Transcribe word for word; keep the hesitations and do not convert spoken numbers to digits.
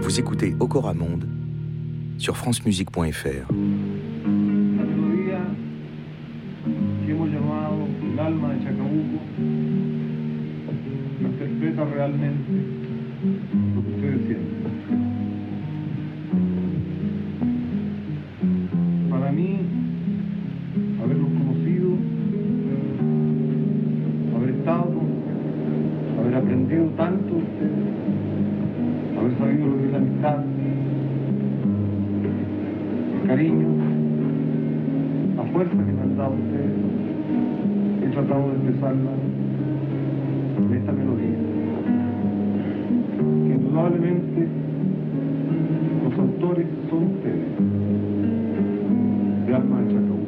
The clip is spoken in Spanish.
Vous écoutez Okora Monde sur france musique point f r. La melodía que hemos llamado El alma de Chacabuco interpreta realmente lo que ustedes sienten. Para mí, haberlos conocido, haber estado con ustedes, haber aprendido tanto de ustedes, haber sabido lo que es la amistad, el cariño, la fuerza que me han dado ustedes, he tratado de expresarla en esta melodía, que indudablemente los autores son ustedes, de Alma de Chacabuco.